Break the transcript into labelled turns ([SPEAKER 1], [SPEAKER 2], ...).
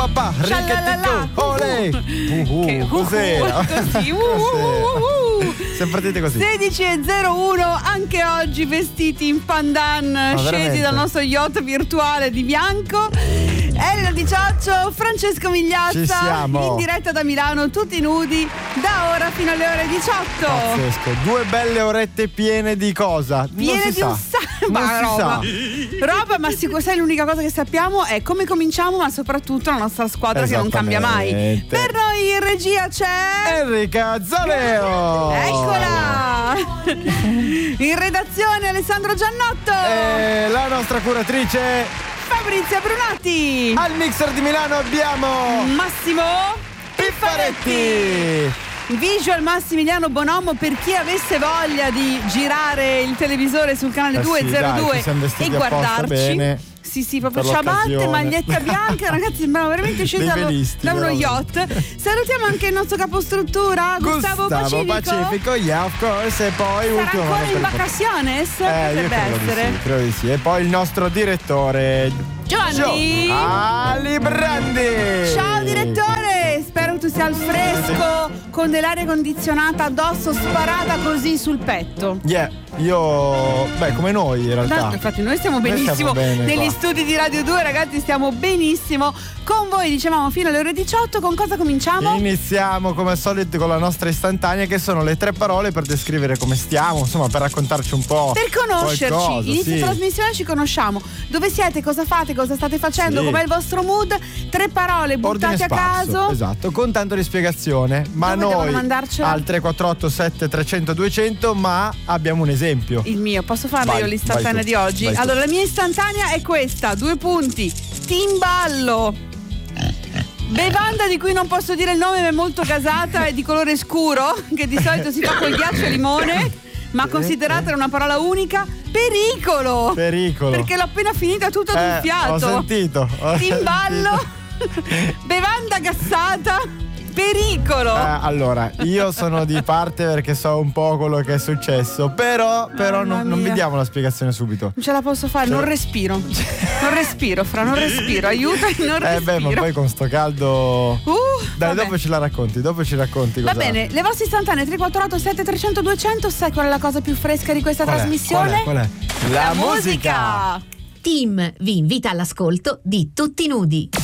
[SPEAKER 1] Papà, olè. Cos'era?
[SPEAKER 2] Così.
[SPEAKER 1] Siamo partiti così.
[SPEAKER 2] 16:01 anche oggi vestiti in pandan, scesi
[SPEAKER 1] veramente?
[SPEAKER 2] dal nostro yacht virtuale di bianco. Elena Di Cioccio, Francesco
[SPEAKER 1] Ci
[SPEAKER 2] Migliazza
[SPEAKER 1] siamo.
[SPEAKER 2] in diretta da Milano, tutti nudi da ora fino alle ore 18.
[SPEAKER 1] Pazzesco. 2 belle orette piene di cosa?
[SPEAKER 2] Piene
[SPEAKER 1] non si
[SPEAKER 2] di
[SPEAKER 1] sa.
[SPEAKER 2] un sacco
[SPEAKER 1] Non si
[SPEAKER 2] roba, ma sai, l'unica cosa che sappiamo è come cominciamo, ma soprattutto la nostra squadra che non cambia mai.
[SPEAKER 1] Esattamente.
[SPEAKER 2] Per noi in regia c'è
[SPEAKER 1] Enrica Zaleo.
[SPEAKER 2] Eccola! In redazione Alessandro Giannotto,
[SPEAKER 1] E la nostra curatrice.
[SPEAKER 2] Fabrizia Brunati,
[SPEAKER 1] Al mixer di Milano abbiamo
[SPEAKER 2] Massimo
[SPEAKER 1] Piffaretti.
[SPEAKER 2] Visual Massimiliano Bonomo, per chi avesse voglia di girare il televisore sul canale
[SPEAKER 1] Sì,
[SPEAKER 2] 202
[SPEAKER 1] dai, ci siamo vestiti
[SPEAKER 2] e
[SPEAKER 1] apposta
[SPEAKER 2] guardarci.
[SPEAKER 1] bene
[SPEAKER 2] Sì, proprio
[SPEAKER 1] per
[SPEAKER 2] ciabatte,
[SPEAKER 1] l'occasione.
[SPEAKER 2] maglietta bianca, ragazzi, sembrava veramente scesi
[SPEAKER 1] Dei velisti,
[SPEAKER 2] da uno
[SPEAKER 1] veramente.
[SPEAKER 2] yacht. Salutiamo anche il nostro capostruttura, Gustavo Pacifico.
[SPEAKER 1] Yeah, of course. E poi
[SPEAKER 2] Sarà
[SPEAKER 1] ultimo
[SPEAKER 2] ancora
[SPEAKER 1] nome
[SPEAKER 2] in
[SPEAKER 1] per
[SPEAKER 2] vacaciones?
[SPEAKER 1] io
[SPEAKER 2] Potrebbe
[SPEAKER 1] credo
[SPEAKER 2] essere.
[SPEAKER 1] di sì, credo di sì. E poi il nostro direttore
[SPEAKER 2] Giovanni
[SPEAKER 1] Ali Brandi.
[SPEAKER 2] Ciao direttore, spero tu sia al fresco con dell'aria condizionata addosso, sparata così sul petto.
[SPEAKER 1] Io come noi in realtà.
[SPEAKER 2] Tanto, infatti noi stiamo benissimo
[SPEAKER 1] stiamo bene
[SPEAKER 2] negli
[SPEAKER 1] qua.
[SPEAKER 2] studi di Radio 2, ragazzi, stiamo benissimo con voi, dicevamo fino alle ore 18. Con cosa cominciamo?
[SPEAKER 1] Iniziamo come al solito con la nostra istantanea, che sono le 3 parole per descrivere come stiamo, insomma, per raccontarci un po',
[SPEAKER 2] Per conoscerci,
[SPEAKER 1] qualcosa,
[SPEAKER 2] inizio
[SPEAKER 1] sì.
[SPEAKER 2] trasmissione ci conosciamo. Dove siete, cosa fate, cosa state facendo,
[SPEAKER 1] Sì.
[SPEAKER 2] com'è il vostro mood? 3 parole
[SPEAKER 1] Ordine
[SPEAKER 2] buttate a
[SPEAKER 1] sparso,
[SPEAKER 2] caso.
[SPEAKER 1] esatto, con tanto di spiegazione. Ma
[SPEAKER 2] Dove devono
[SPEAKER 1] noi
[SPEAKER 2] mandarcela?
[SPEAKER 1] al 348 7300 200, ma abbiamo un esempio.
[SPEAKER 2] Il mio, posso farlo
[SPEAKER 1] Vai,
[SPEAKER 2] io l'istantanea
[SPEAKER 1] vai tu,
[SPEAKER 2] di oggi?
[SPEAKER 1] vai tu.
[SPEAKER 2] Allora, la mia istantanea è questa: 2 punti. Timballo. Bevanda di cui non posso dire il nome, ma è molto gasata e di colore scuro, che di solito si fa col ghiaccio e limone, ma considerata una parola unica. Pericolo. Perché l'ho appena finita tutta d'un fiato.
[SPEAKER 1] Ho sentito.
[SPEAKER 2] Timballo. Bevanda gassata. Pericolo.
[SPEAKER 1] Allora, io sono di parte perché so un po' quello che è successo, però
[SPEAKER 2] Mamma
[SPEAKER 1] non
[SPEAKER 2] mia.
[SPEAKER 1] mi diamo la spiegazione subito.
[SPEAKER 2] Non ce la posso fare, non respiro. Non respiro, Fra, non respiro. Aiutami, non respiro.
[SPEAKER 1] Ma poi con sto caldo. Dai,
[SPEAKER 2] vabbè.
[SPEAKER 1] dopo ce la racconti,
[SPEAKER 2] Va bene, le vostre istantanee 348 7300 200. Sai qual è la cosa più fresca di questa trasmissione?
[SPEAKER 1] Qual è?
[SPEAKER 2] La musica.
[SPEAKER 3] Team vi invita all'ascolto di Tutti Nudi.